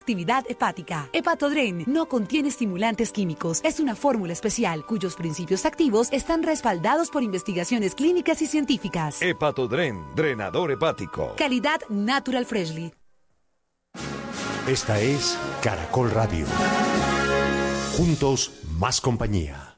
Actividad hepática. Hepatodren no contiene estimulantes químicos. Es una fórmula especial cuyos principios activos están respaldados por investigaciones clínicas y científicas. Hepatodren, drenador hepático. Calidad Natural Freshly. Esta es Caracol Radio. Juntos, más compañía.